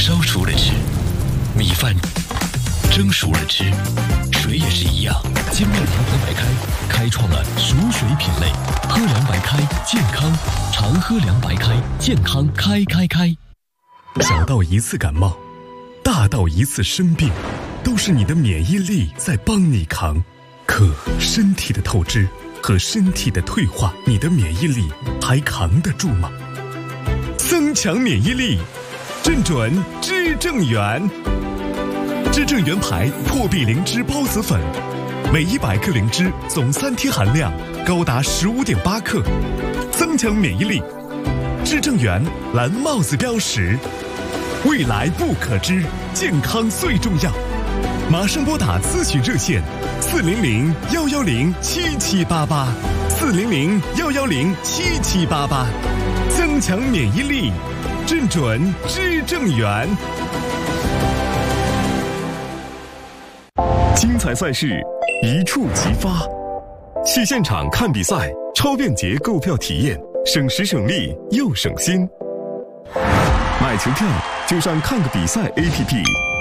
烧熟了吃，米饭蒸熟了吃，水也是一样。精酿联合白开开创了熟水品类，喝凉白开健康，常喝凉白开健康开。 小到一次感冒，大到一次生病，都是你的免疫力在帮你扛。可身体的透支和身体的退化，你的免疫力还扛得住吗？增强免疫力，正准知正元。知正元牌破壁灵芝孢子粉，每100克灵芝总3天含量高达15.8克，增强免疫力。知正元蓝帽子标识，未来不可知，健康最重要。马上拨打咨询热线400-110-7788，400-110-7788，增强免疫力，正准知正元。精彩赛事一触即发，去现场看比赛，超便捷购票体验，省时省力又省心。买球票就上看个比赛 APP。